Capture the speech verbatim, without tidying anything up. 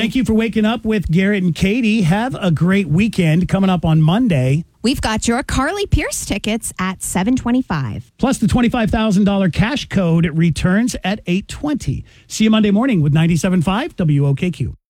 Thank you for waking up with Garrett and Katie. Have a great weekend coming up on Monday. We've got your Carly Pierce tickets at seven twenty-five. Plus the twenty-five thousand dollars cash code returns at eight twenty. See you Monday morning with ninety-seven point five W O K Q.